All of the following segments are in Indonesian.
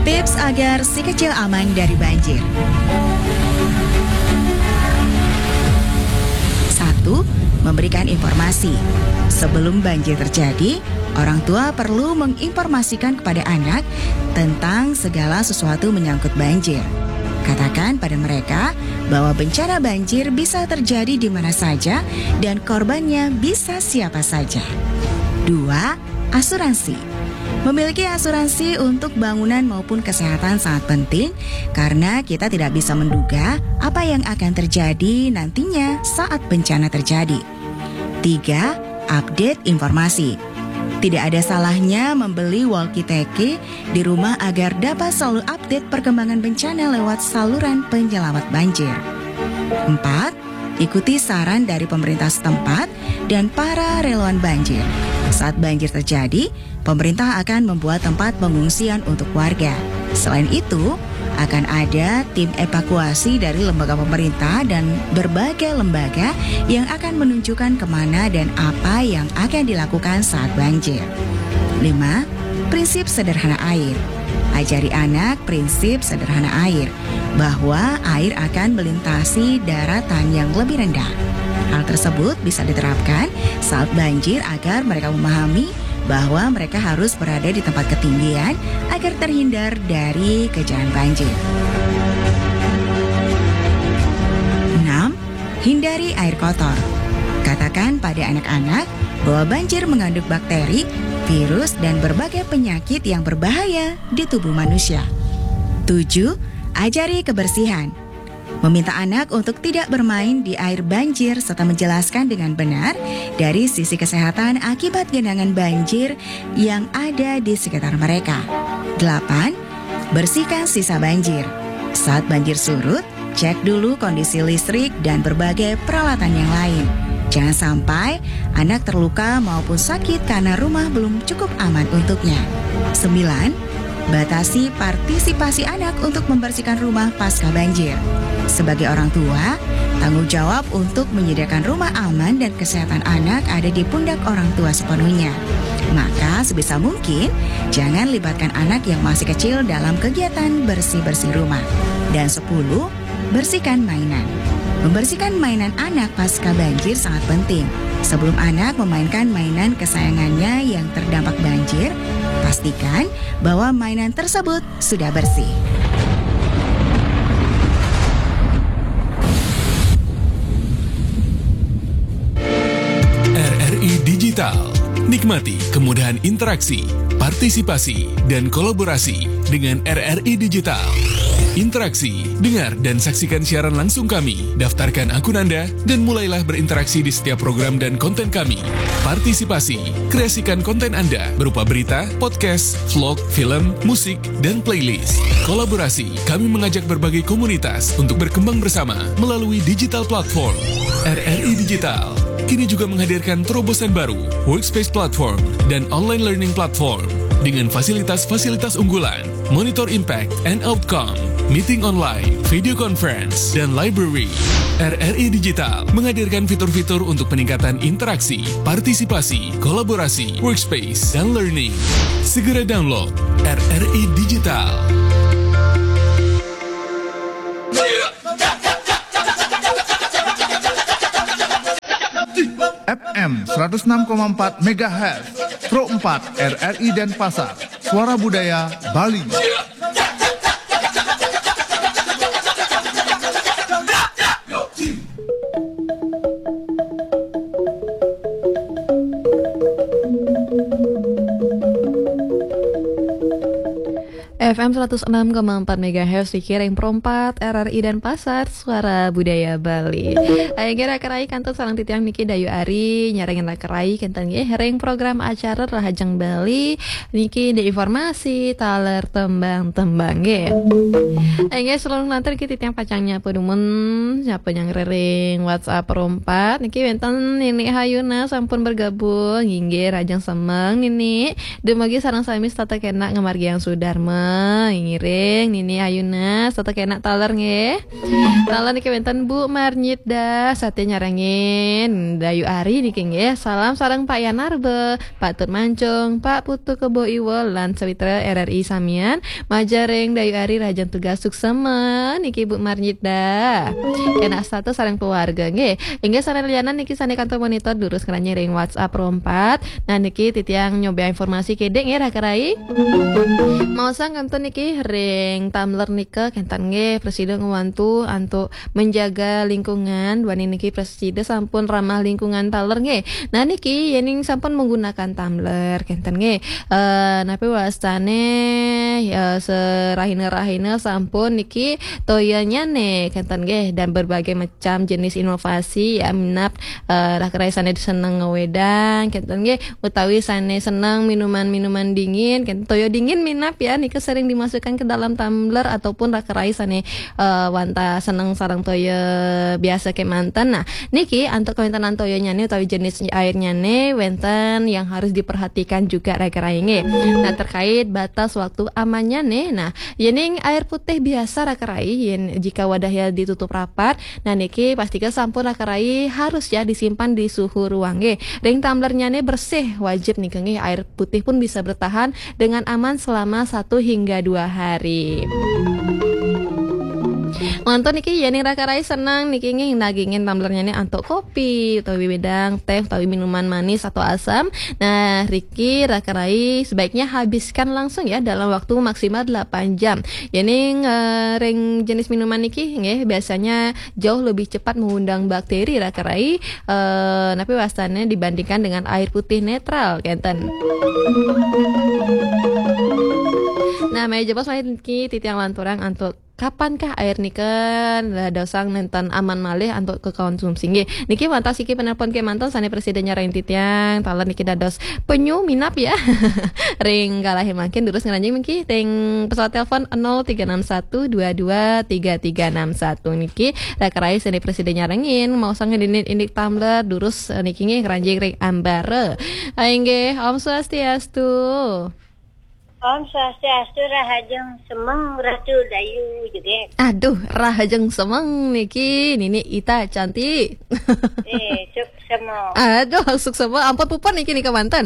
Tips agar si kecil aman dari banjir. 1. Memberikan informasi. Sebelum banjir terjadi, orang tua perlu menginformasikan kepada anak tentang segala sesuatu menyangkut banjir. Katakan pada mereka bahwa bencana banjir bisa terjadi di mana saja dan korbannya bisa siapa saja. 2. Asuransi. Memiliki asuransi untuk bangunan maupun kesehatan sangat penting karena kita tidak bisa menduga apa yang akan terjadi nantinya saat bencana terjadi. 3. Update informasi. Tidak ada salahnya membeli walkie-talkie di rumah agar dapat selalu update perkembangan bencana lewat saluran penyelamat banjir. 4. Ikuti saran dari pemerintah setempat dan para relawan banjir. Saat banjir terjadi, pemerintah akan membuat tempat pengungsian untuk warga. Selain itu, akan ada tim evakuasi dari lembaga pemerintah dan berbagai lembaga yang akan menunjukkan kemana dan apa yang akan dilakukan saat banjir. 5. Prinsip sederhana air. Ajari anak prinsip sederhana air, bahwa air akan melintasi daratan yang lebih rendah. Hal tersebut bisa diterapkan saat banjir agar mereka memahami bahwa mereka harus berada di tempat ketinggian agar terhindar dari kejahatan banjir. 6. Hindari air kotor. Katakan pada anak-anak bahwa banjir mengandung bakteri, virus, dan berbagai penyakit yang berbahaya di tubuh manusia. 7. Ajari kebersihan. Meminta anak untuk tidak bermain di air banjir serta menjelaskan dengan benar dari sisi kesehatan akibat genangan banjir yang ada di sekitar mereka. 8. Bersihkan sisa banjir. Saat banjir surut, cek dulu kondisi listrik dan berbagai peralatan yang lain. Jangan sampai anak terluka maupun sakit karena rumah belum cukup aman untuknya. 9. Batasi partisipasi anak untuk membersihkan rumah pasca banjir. Sebagai orang tua, tanggung jawab untuk menyediakan rumah aman dan kesehatan anak ada di pundak orang tua sepenuhnya. Maka sebisa mungkin, jangan libatkan anak yang masih kecil dalam kegiatan bersih-bersih rumah. Dan 10, bersihkan mainan. Membersihkan mainan anak pasca banjir sangat penting. Sebelum anak memainkan mainan kesayangannya yang terdampak banjir, pastikan bahwa mainan tersebut sudah bersih. RRI Digital. Nikmati kemudahan interaksi, partisipasi, dan kolaborasi dengan RRI Digital. Interaksi, dengar dan saksikan siaran langsung kami, daftarkan akun Anda, dan mulailah berinteraksi di setiap program dan konten kami. Partisipasi, kreasikan konten Anda berupa berita, podcast, vlog, film, musik, dan playlist. Kolaborasi, kami mengajak berbagai komunitas untuk berkembang bersama melalui digital platform. RRI Digital kini juga menghadirkan terobosan baru, workspace platform, dan online learning platform dengan fasilitas-fasilitas unggulan, monitor impact and outcome, meeting online, video conference, dan library. RRI Digital menghadirkan fitur-fitur untuk peningkatan interaksi, partisipasi, kolaborasi, workspace, dan learning. Segera download RRI Digital. FM 106,4 MHz Pro 4 RRI Denpasar, Suara Budaya Bali. FM 106,4 MHz dikirim Pro 4 RRI Denpasar, Suara Budaya Bali. Ayeuna kerai kantor sareng titiang niki Dayu Ari nyarengin kerai kenten ge hereng program acara Rahajang Bali niki de informasi taler tembang-tembang ge. Ayeuna selalu nanti kita titiang pacangnya pedumun siapa yang rering WhatsApp Pro 4 niki wenten Nini Hayuna sampun bergabung hingga Rajang Semeng Nini dumagi sareng sami tata kena ngamargi yang Sudarma ngiring nini Ayuna satu kena taler nge. Taler niki benten Bu Marnyit dah sate nyarangin Dayu Ari niki nge. Salam sareng Pak Yanarbe, Pak Tut Mancung, Pak Putu Kebo Iwol lan sawitra RRI samian Majareng Dayu Ari Rajan Tugas Suksema niki Bu Marnyit dah. Kena satu sareng keluarga nge. Hingga sana lianan niki sane kantor monitor durus keranya ring WhatsApp rompat. Nah niki titiang nyoba informasi kedeng ya rakarai. Mau sang kantor niki ring Tumblr nika kentan nge presiden ngewantu untuk menjaga lingkungan. Wani niki presiden sampun ramah lingkungan Tumblr nge. Nah niki yening sampun menggunakan Tumblr kentan nge. Napi wastane ya serahina sampun niki toyanya ne kentan nge dan berbagai macam jenis inovasi ya minap rakarai sane seneng ngewedang kentan nge utawi sane senang minuman dingin kan toyo dingin minap ya nika sering dimasukkan ke dalam tumbler ataupun rakarai sane wanta seneng sarang toyo biasa ke mantan. Nah niki untuk kewentanan toyonya nih utawi jenis airnya nih wenten yang harus diperhatikan juga rakarai nge. Nah terkait batas waktu amannya nih nah yening air putih biasa rakarai yen jika wadahnya ditutup rapat nah niki pastikan sampun rakarai harus ya disimpan di suhu ruang nge. Ring tumblernya nih bersih wajib nih nge air putih pun bisa bertahan dengan aman selama 1 hingga 2 hari. Nonton niki yening rakarai senang niki nagingin tumblernya nih untuk kopi utawi wedang teh utawi minuman manis atau asam. Nah Riki rakarai sebaiknya habiskan langsung ya dalam waktu maksimal 8 jam. Yening ring jenis minuman niki nggih biasanya jauh lebih cepat mengundang bakteri rakarai tapi wastannya dibandingkan dengan air putih netral kenten. Nah meja bos main niki titiang lanturang untuk kapankah air niken dosang nenten aman malih untuk ke konsumsi nggih. Niki mantas iki penelpon ke mantan sane presidennya Rain Titiang talan niki dados penyu minap ya. Ring kalahi makin durus ngeranjing niki ting pesawat telepon 0361223361 niki rakarai sane presidennya rengin mau sang ngedinit indik tumbler durus niki nggih ngeranjing ring ambare. Nggih Om Swastiastu. Om Swastiastu rahajeng semeng Ratu Dayu juga. Aduh, rahajeng semeng niki Nini Ita cantik. Suk semeng. Aduh, suk semeng. Ampun pupon niki nika mantan.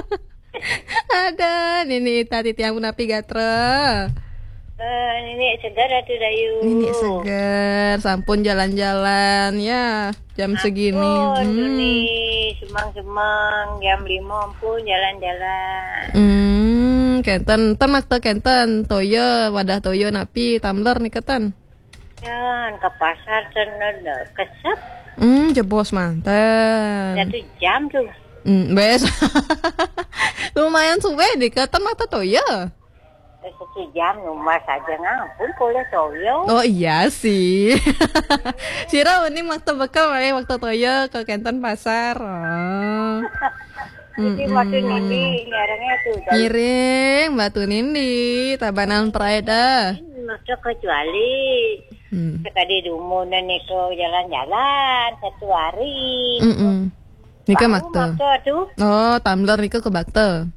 Ada Nini Ita titiang punapi gatra. Nini segar Ratu Dayu. Nini segar, sampun jalan-jalan ya jam segini. Nini semang-semang jam 5 pun jalan-jalan. Kenten makta kenten toyo wadah toyo napi tumbler nih ketan. Jangan ke pasar sana kesep. Jebos mantan. 1 jam tuh. Bes. Lumayan suwe di ketan makta toyo. 1 jam rumah saja ngampun boleh toyo. Oh iya sih. Sira ini makta bekal waktu toyo ke kenten pasar. Jadi waktu Nindi nyarangnya tuh. Ngiring batu Nindi tabanan Pride. Maksud kecuali sekali dumunan niko jalan-jalan 1 hari. Nika makta. Oh, tumbler nika ke bakte.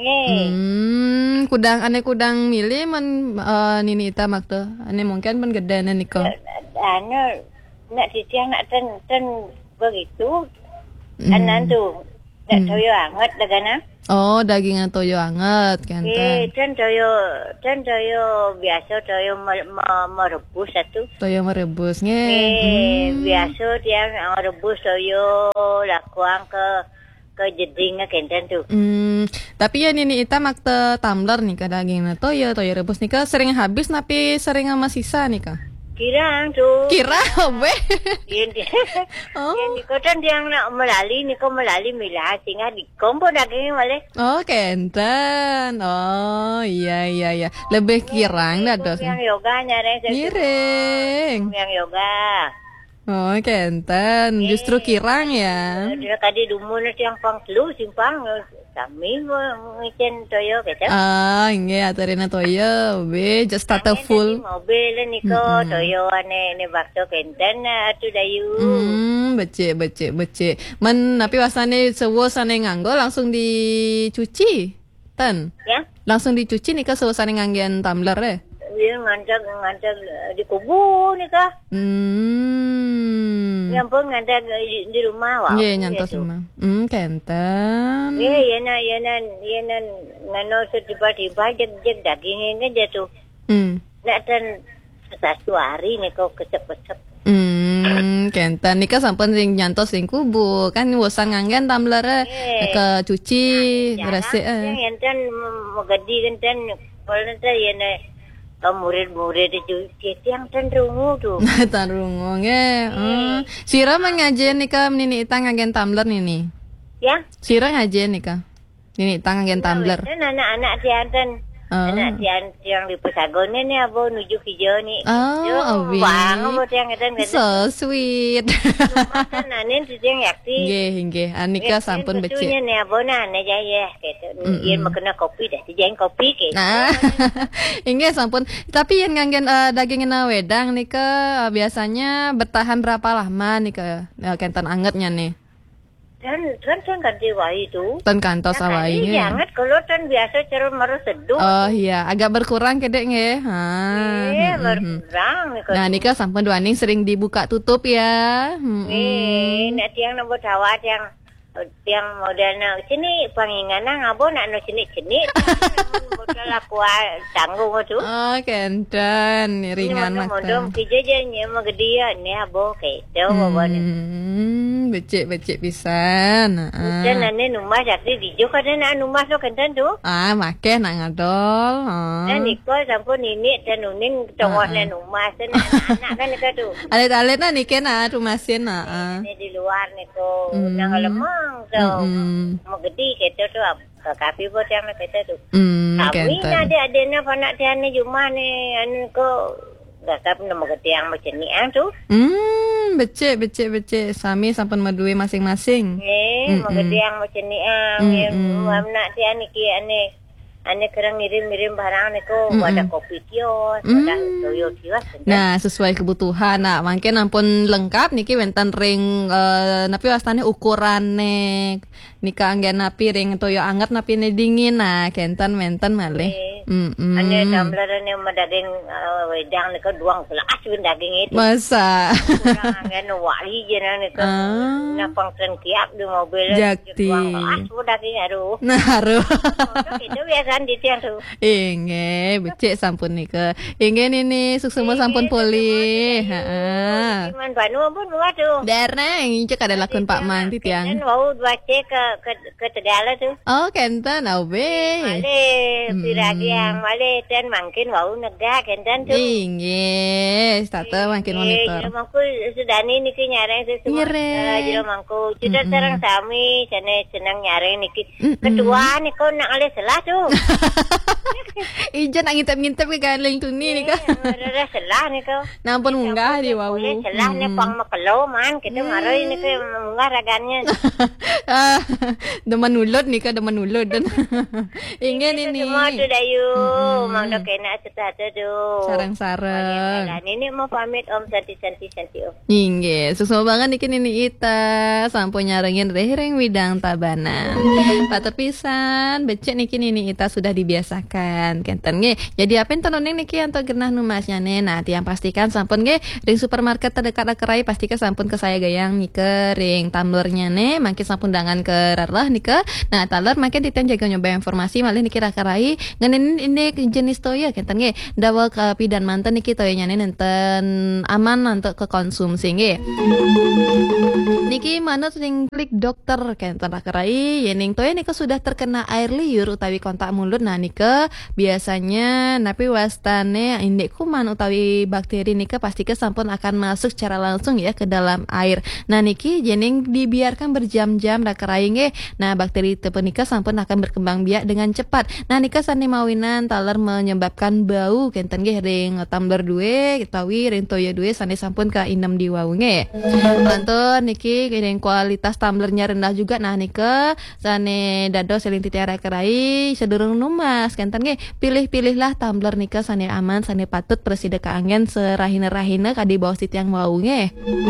Kudang milih man Nini Ita makta. Ane mungkin pun gede niko. Nak titiang nak ten begitu. Anan tuh. Toyo anget dagana. Oh, dagingan toyo anget kan. Dan toyo biasa toyo merebus satu. Toyo merebus nge. Biasa dia merebus toyo lakuang ke jedingnya kenten tuh. Tapi ya Nini Ita makte tumbler nih ke dagingnya toyo rebus nih ke sering habis tapi sering sama sisa nih kak. Kirang tuh. Kira be. Niko kan dia nak melali milah singa di kompo dagingnya malih. Oh kenten. Oh iya. Lebih kirang dah dos. Yang yoga nyari. Miring. Yang yoga. Oh kenten. Justru kirang ya. Dia tadi dumun yang panglu simpang. Kami ngicen toyo gitu. Inge atarina toyo be just start full. Mobil niko toyo ane bakto kenten Ratu Dayu. Becek. Men tapi wasane sewo sane nganggo langsung dicuci. Ten. Ya. Langsung dicuci nih ke selesai nganggen tumbler deh. Dia ngantar di kubur nih kah? Yang pun ngantar di rumah wah. Nggih nyantos rumah. Kenten. Iya ngano tiba-tiba jeg dagingnya kan jatuh. Nak dan satu hari nih kau kecep-kecep. Kenten nika sampun sing nyantos sing kubu kan bosan nganggen tumbler ke cuci resik. Yang kan mau gede kan kalau nanti ya murid-murid itu yang tan rungu tuh. Tan rungu nge. Sira mengajen nika nini itang nganggen tumbler nini. Ya? Sira ngajen nika. Nini itang nganggen tumbler. Dan anak-anak tiantan. Anak yang di pesagonnya nih abo nuju hijau nih. Awi. Bang abo tiang ngeten. So sweet. Kan anin tiang yakti. Nggih. Anika sampun becik. Betunya nih abo ane jaya gitu. Yen makena kopi dah dijang kopi gitu. Nah. Inggih sampun. Tapi yang nganggen dagingna wedang nika biasanya bertahan berapa lama nika kenten angetnya nih? Dan ganti wai itu. Tan kantos awainya. Jangan kalau tan biasa cerut maru seduh. Oh iya, agak berkurang kedek nggih. Berkurang. Nah, nika sampun duaning sering dibuka tutup ya. Nek tiang nombor tawat yang modelnya sini pangingana ngabo nak no sini botol aku tanggung tu. Oh, kenten ringan mak. Modom kijanya mah gede ya ni abo ke do bawa becek pisan. Dan ane numah sakti dijo kada nak numah so kenten tu. Make nak ngadol. Dan iko sampun ini dan uning tongosnya numah sen anak kan ika tu. Alit-alit na niken rumasin na. Ini di luar niko nang lemang so. Mau gede gitu tu kapi buat yang kita tu. Kami ada panak tiane cuma ni anu ko gak nama gede yang macam ni tu. Becek. Sami sampun madue masing-masing. Mau gede yang macam ni nak tiane ki ane kerang ngirim barang niko ada kopi kios, ada toyo kios. Nah, sesuai kebutuhan. Nah, mungkin ampun lengkap niki wenten ring napi wastane ukurane nika anggen napi ring toyo anget napi ne dingin. Nah, kenten menten malih. Ane tumblerane daging wedang niko duang gelas daging itu. Masa. Kurang anggen wali jenang niko. Napang kiap di mobil. Jakti. Daging aduh. Nah, aduh. Itu biasa di tiang tu. Inge, becek sampun nika. Inge nini suksema sampun pulih. Heeh. Cuman banu pun buat tu. Dereng, cek ada lakon Pak Man di tiang. Kan wau dua cek ke Tegala tu. Oh, kenten awe. Male piragi yang male ten mungkin wau nega kenten tu. Inge, starter makin monitor. Mangku sudah ni niki nyareng sesuatu. Jero mangku sudah terang sami cene senang nyareng niki. Kedua ni kau nak ale selah tu. Ijan nak ngintip-ngintip ke galing tu ni nika. Ada selah ni kau. Nampun munggah di wau. Boleh selah ni pang makelo man kita marai ni ke munggah ragannya. Demen ulut nika demen ulut dan. Ingin ini. Semua tu dayu. Mang dak kena satu tu. Sarang-sarang. Ini mau pamit Om Santi Om. Inge, susah banget niki nini ita sampun nyarengin rehering widang tabanan. Patepisan becek niki nini ita sudah dibiasakan kenten nge. Jadi apa yang tontonin niki anto genah numasnya nih. Nah, tiang pastikan sampun nge ring supermarket terdekat akerai pastikan sampun ke saya gayang nike ring tumblernya nih. Makin sampun dangan ke rarlah nike. Nah, tumbler makin diten jaga nyoba informasi malih niki akerai ngenin ini jenis toya kenten nge. Dawal kapi dan manten niki toyanya nih nenten aman untuk ke konsumsi nge. Niki manut ring klik dokter kenten akerai yening toya niki sudah terkena air liur utawi kontak mulut. Nah nika biasanya napi wastane indek kuman utawi bakteri nika pasti sampun akan masuk secara langsung ya ke dalam air. Nah niki jening dibiarkan berjam-jam dak kerai nge. Nah bakteri tipe nika sampun akan berkembang biak dengan cepat. Nah nika sani mawina kemungkinan taler menyebabkan bau kenten ge ring tumbler due kitawi ring toyo due sane sampun ka inem di wau nge. Lantun niki ring kualitas tumblernya rendah juga nah nike sane dado seling titiara kerai sedurung numas kenten ge pilih-pilihlah tumbler nike sane aman sane patut presida ka angin serahina-rahina ka di bawah titiang wau nge.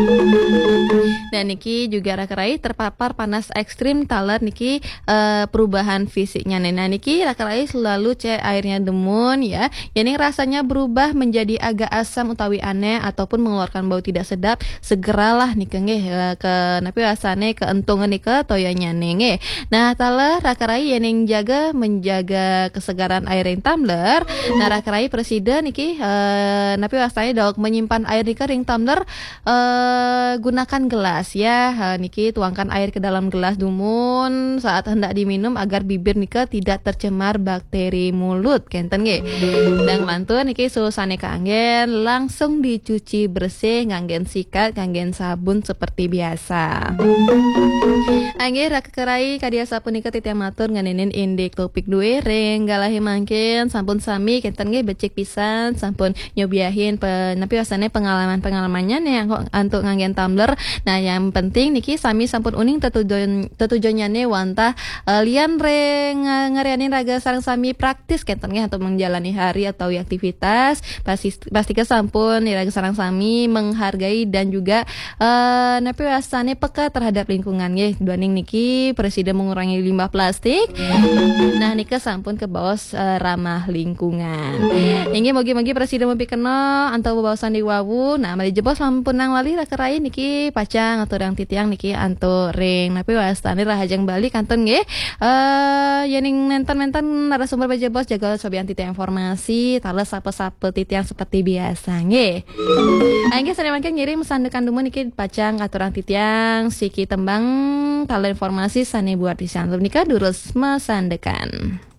Dan niki juga rakerai terpapar panas ekstrim taler niki perubahan fisiknya. Nah niki rakerai selalu cek airnya demun ya. Yang rasanya berubah menjadi agak asam utawi aneh ataupun mengeluarkan bau tidak sedap, segeralah niki nggih ke napi rasane keentungan niki toyanya nge. Nah taler rakerai yang menjaga kesegaran air ring tumbler. Nah rakerai presiden niki napi rasane dauk menyimpan air niki ring tumbler gunakan gelas ya. Niki tuangkan air ke dalam gelas dumun saat hendak diminum agar bibir nika tidak tercemar bakteri mulut kenten nggih. Dan lantun niki susane kaanggen langsung dicuci bersih nganggen sikat nganggen sabun seperti biasa. Angge rakerai kadia sapunika titiang matur nganenen indik topik duwe ring galahi mangkin sampun sami kenten nggih becik pisan sampun nyobiahin napi rasane pengalaman-pengalamannya nih untuk nganggen tumbler. Nah yang penting niki sami sampun uning tetujuannya wantah lian reng ngarianin raga sareng sami praktis kenten nggih untuk menjalani hari atau aktivitas pastikan sampun raga sareng sami menghargai dan juga napi rasane peka terhadap lingkungan nggih. Duaning niki presiden mengurangi limbah plastik. Nah niki sampun ke bawah ramah lingkungan. Inggih mogi-mogi presiden mempikeno antau bawasan di wawu. Nah mari jebos sampun nang wali rakerai niki pacang atau dang titiang niki antu ring napi wastane rahajang bali kanton nggih yening nenten-nenten narasumber baja bos jaga sobian titiang informasi tales sape-sape titiang seperti biasa nggih. Angge sane mangke ngirim sandekan dumun niki pacang aturang titiang siki tembang tale informasi sane buat pisan nika durus mesandekan.